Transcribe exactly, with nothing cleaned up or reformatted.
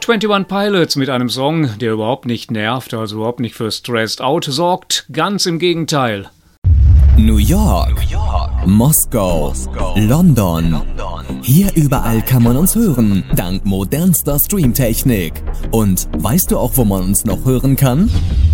einundzwanzig Pilots mit einem Song, der überhaupt nicht nervt, also überhaupt nicht für Stressed Out sorgt. Ganz im Gegenteil. New York, New York, Moskau, Moskau, London. London. Hier überall kann man uns hören, dank modernster Streamtechnik. Und weißt du auch, wo man uns noch hören kann?